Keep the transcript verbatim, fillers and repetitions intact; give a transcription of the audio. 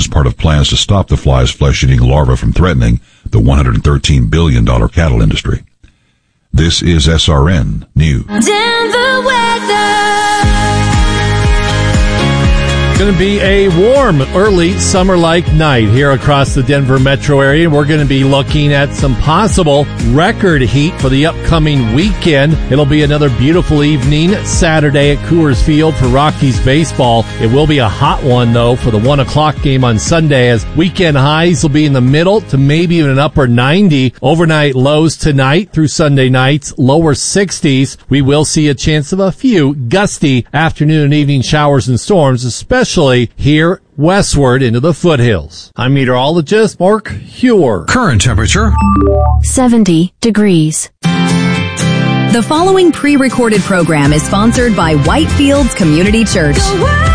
as part of plans to stop the fly's flesh-eating larva from threatening the one hundred thirteen billion dollars cattle industry. This is S R N News. Denver weather. Going to be a warm, early summer-like night here across the Denver metro area. We're going to be looking at some possible record heat for the upcoming weekend. It'll be another beautiful evening Saturday at Coors Field for Rockies baseball. It will be a hot one, though, for the one o'clock game on Sunday, as weekend highs will be in the middle to maybe even an upper ninety. Overnight lows tonight through Sunday nights, lower sixties. We will see a chance of a few gusty afternoon and evening showers and storms, especially here westward into the foothills. I'm meteorologist Mark Huer. Current temperature seventy degrees. The following pre-recorded program is sponsored by Whitefields Community Church.